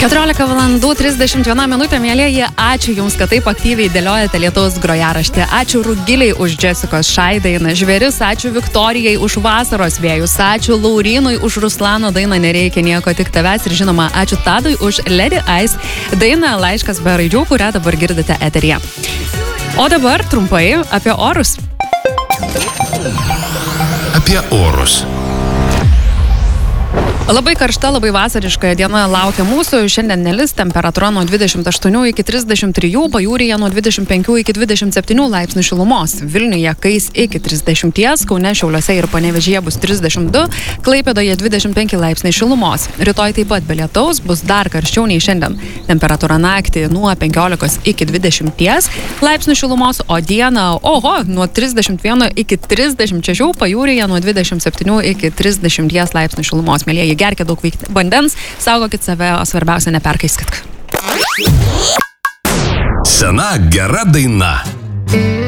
14:31 minutė, mielieji, ačiū Jums, kad taip aktyviai dėliojate lietaus grojaraštį. Ačiū Rugiliai už Jessicos Šai dainą Žvėris, ačiū Viktorijai už Vasaros vėjus, ačiū Laurinui už Ruslano dainą Nereikia nieko tik tavęs ir žinoma, ačiū Tadui už Lady Ice dainą Laiškas be raidžių, kurią dabar girdite eteryje. O dabar trumpai apie orus. Apie orus. Labai karšta, labai vasariška diena laukia mūsų. Šiandien nelis, temperatūra nuo 28 iki 33, pajūryje nuo 25 iki 27 laipsnių šilumos. Vilniuje kais iki 30, Kaune, Šiauliuose ir Panevėžyje bus 32, Klaipėdoje 25 laipsniai šilumos. Rytoj taip pat be lietaus, bus dar karščiau nei šiandien. Temperatūra naktį nuo 15 iki 20 laipsnių šilumos, o dieną, nuo 31 iki 36, pajūryje nuo 27 iki 30 laipsnių šilumos. Mielieji, gerkite daug vandens, saugokit save, o svarbiausia neperkaiskit. Sena gera daina.